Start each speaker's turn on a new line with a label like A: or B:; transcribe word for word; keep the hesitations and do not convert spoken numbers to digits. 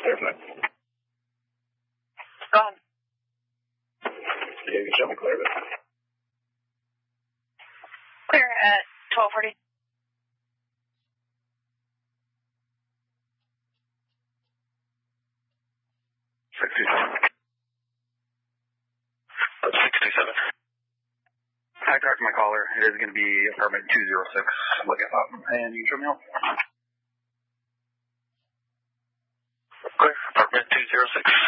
A: Clear for that.
B: Go on.
A: Yeah, you can show me clear of it.
B: Clear at twelve forty.
A: sixty-seven. That's sixty-seven.
C: I talked to my caller. It is going to be apartment two oh six. Look it up. And you can show me out.
A: Clear. Apartment two oh six.